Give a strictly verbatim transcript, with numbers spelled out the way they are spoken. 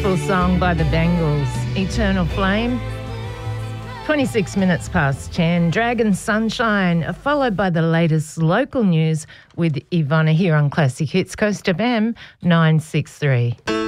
Full song by the Bangles, Eternal Flame. twenty-six minutes past ten, Dragon Sunshine, followed by the latest local news with Ivana here on Classic Hits, Coast F M nine six three.